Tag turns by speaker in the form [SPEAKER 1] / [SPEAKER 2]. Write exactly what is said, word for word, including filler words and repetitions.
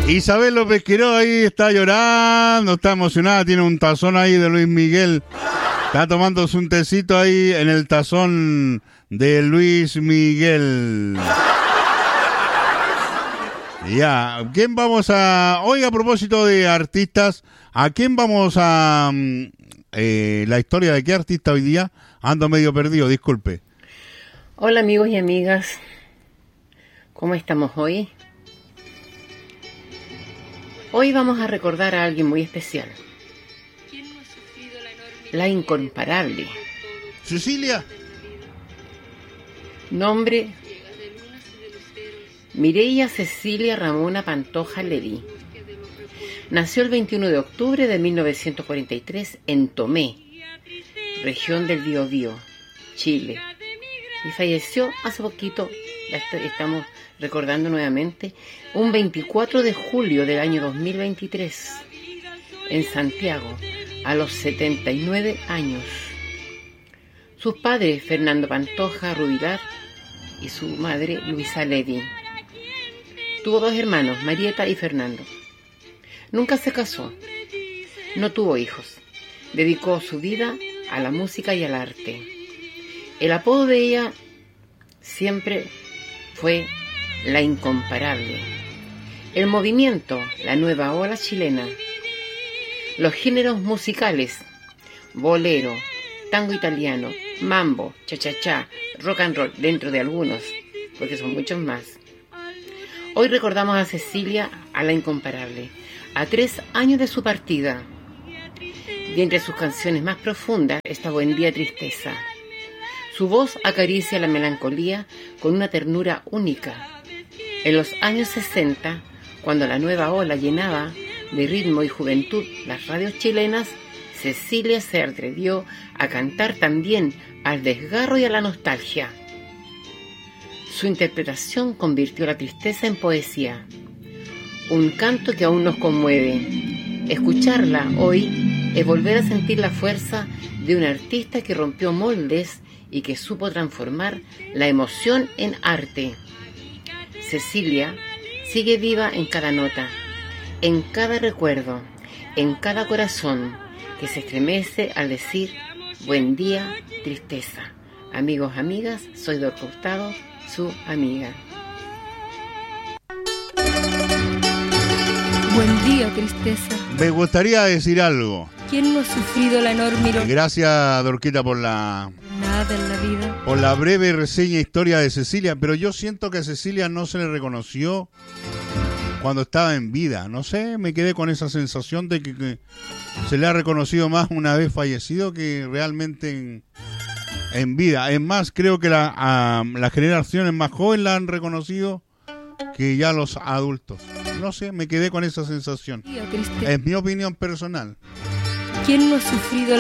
[SPEAKER 1] Isabel López Quiró ahí está llorando, está emocionada, tiene un tazón ahí de Luis Miguel. Está tomándose un tecito ahí en el tazón de Luis Miguel. Ya, ¿quién vamos a...? Hoy a propósito de artistas, ¿a quién vamos a...? Eh, la historia de qué artista hoy día, ando medio perdido, disculpe.
[SPEAKER 2] Hola amigos y amigas, ¿cómo estamos hoy? Hoy vamos a recordar a alguien muy especial. La incomparable
[SPEAKER 1] Cecilia.
[SPEAKER 2] Nombre: Mireia Cecilia Ramona Pantoja Levy. Nació el veintiuno de octubre de mil novecientos cuarenta y tres en Tomé, región del Biobío, Chile. Y falleció hace poquito, la estamos recordando nuevamente, un veinticuatro de julio del año dos mil veintitrés, en Santiago, a los setenta y nueve años. Sus padres, Fernando Pantoja Rubilar, y su madre, Luisa Levy. Tuvo dos hermanos, Marieta y Fernando. Nunca se casó, no tuvo hijos. Dedicó su vida a la música y al arte. El apodo de ella siempre fue la incomparable. El movimiento, la nueva ola chilena. Los géneros musicales, bolero, tango italiano, mambo, cha-cha-cha, rock and roll, dentro de algunos, porque son muchos más. Hoy recordamos a Cecilia, a la incomparable, a tres años de su partida. Y entre sus canciones más profundas está Buen Día Tristeza. Su voz acaricia la melancolía con una ternura única. En los años sesenta, cuando la nueva ola llenaba de ritmo y juventud las radios chilenas, Cecilia se atrevió a cantar también al desgarro y a la nostalgia. Su interpretación convirtió la tristeza en poesía, un canto que aún nos conmueve. Escucharla hoy es volver a sentir la fuerza de un artista que rompió moldes y que supo transformar la emoción en arte. Cecilia sigue viva en cada nota, en cada recuerdo, en cada corazón que se estremece al decir buen día, tristeza. Amigos, amigas, soy Dorca Hurtado, su amiga.
[SPEAKER 3] Buen día, tristeza.
[SPEAKER 1] Me gustaría decir algo.
[SPEAKER 3] ¿Quién no ha sufrido la enorme ironía?
[SPEAKER 1] Gracias, Dorquita, por la...
[SPEAKER 3] Nada en la vida.
[SPEAKER 1] Por la breve reseña historia de Cecilia, pero yo siento que a Cecilia no se le reconoció cuando estaba en vida. No sé, me quedé con esa sensación de que, que se le ha reconocido más una vez fallecido que realmente en, en vida. Es más, creo que la, a, las generaciones más jóvenes la han reconocido que ya los adultos. No sé, me quedé con esa sensación. Es mi opinión personal.
[SPEAKER 3] ¿Quién no ha sufrido